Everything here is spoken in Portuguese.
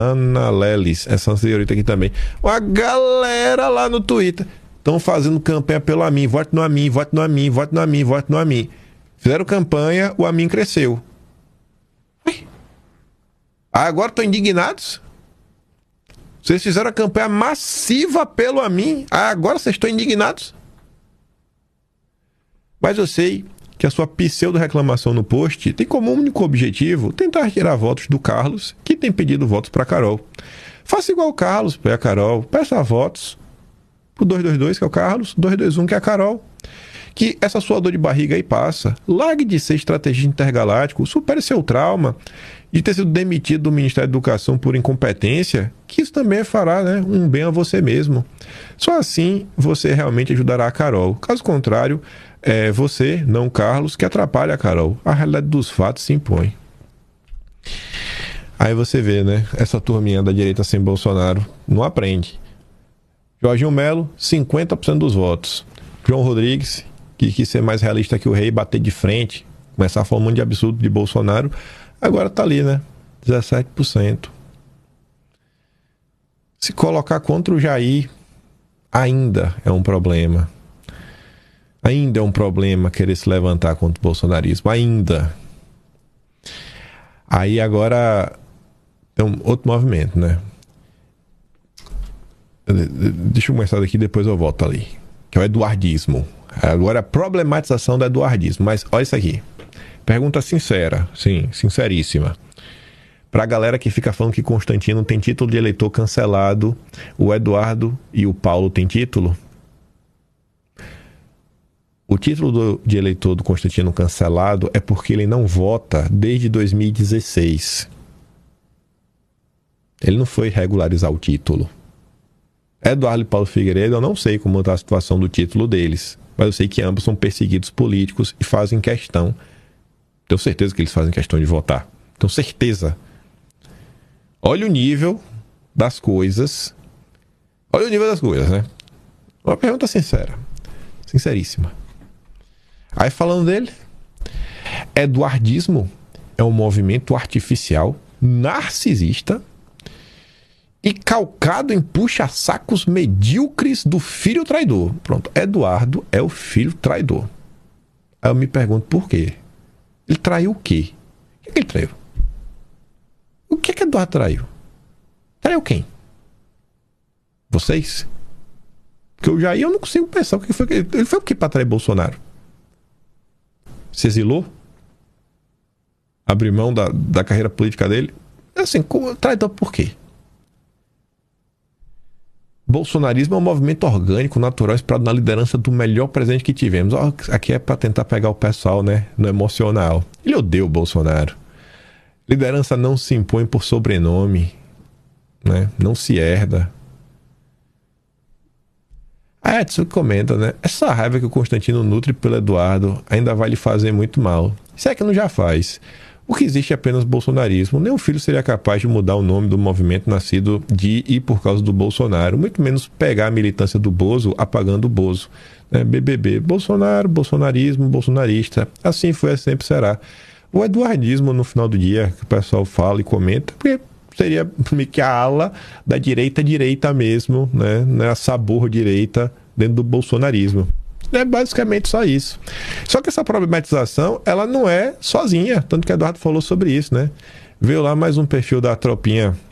Ana Lelis, essa senhorita aqui também. Uma galera lá no Twitter estão fazendo campanha pelo Amin. Vote no Amin, vote no Amin, vote no Amin, vote no Amin. Fizeram campanha, o Amin cresceu. Agora estão indignados? Vocês fizeram a campanha massiva pelo Amin. Agora vocês estão indignados? Mas eu sei que a sua pseudo-reclamação no post tem como único objetivo tentar tirar votos do Carlos, que tem pedido votos para a Carol. Faça igual o Carlos para a Carol. Peça votos pro 222, que é o Carlos, 221, que é a Carol. Que essa sua dor de barriga aí passa. Largue de ser estrategista intergaláctico, supere seu trauma de ter sido demitido do Ministério da Educação por incompetência, que isso também fará, né, um bem a você mesmo. Só assim você realmente ajudará a Carol. Caso contrário, é você, não Carlos, que atrapalha a Carol. A realidade dos fatos se impõe. Aí você vê, né, essa turminha da direita sem Bolsonaro não aprende. Jorginho Melo, 50% dos votos. João Rodrigues, que quis ser mais realista que o rei, bater de frente, começar a falar um monte de absurdo de Bolsonaro, agora tá ali, né? 17%. Se colocar contra o Jair, ainda é um problema. Ainda é um problema querer se levantar contra o bolsonarismo. Ainda. Aí agora tem um outro movimento, né? Deixa eu começar daqui, depois eu volto ali. Que é o eduardismo. Agora a problematização do eduardismo. Mas olha isso aqui. Pergunta sincera, sim, sinceríssima. Pra galera que fica falando que Constantino tem título de eleitor cancelado, o Eduardo e o Paulo têm título? O título de eleitor do Constantino cancelado é porque ele não vota desde 2016. Ele não foi regularizar o título. Eduardo e Paulo Figueiredo, eu não sei como está a situação do título deles, mas eu sei que ambos são perseguidos políticos e fazem questão. Tenho certeza que eles fazem questão de votar. Tenho certeza. Olha o nível das coisas. Olha o nível das coisas, né? Uma pergunta sincera. Sinceríssima. Aí falando dele, eduardismo é um movimento artificial, narcisista e calcado em puxa-sacos medíocres do filho traidor. Pronto, Eduardo é o filho traidor. Aí eu me pergunto por quê? Ele traiu o quê? O que ele traiu? O que Eduardo traiu? Traiu quem? Vocês? Porque o Jair eu não consigo pensar o que foi. Ele foi o que para trair Bolsonaro? Se exilou? Abriu mão da carreira política dele? Assim, traidor por quê? Bolsonarismo é um movimento orgânico, natural, inspirado na liderança do melhor presidente que tivemos. Aqui é para tentar pegar o pessoal, né, no emocional. Ele odeia o Bolsonaro. Liderança não se impõe por sobrenome, né? Não se herda. A Edson comenta, né? Essa raiva que o Constantino nutre pelo Eduardo ainda vai lhe fazer muito mal. Se é que não já faz. O que existe é apenas bolsonarismo. Nem o filho seria capaz de mudar o nome do movimento nascido de e por causa do Bolsonaro. Muito menos pegar a militância do Bozo apagando o Bozo. Né? BBB, Bolsonaro, bolsonarismo, bolsonarista. Assim foi, assim sempre será. O eduardismo, no final do dia, que o pessoal fala e comenta, porque seria meio que a ala da direita mesmo, né? A sabor direita dentro do bolsonarismo. É basicamente só isso. Só que essa problematização, ela não é sozinha. Tanto que Eduardo falou sobre isso, né? Veio lá mais um perfil da tropinha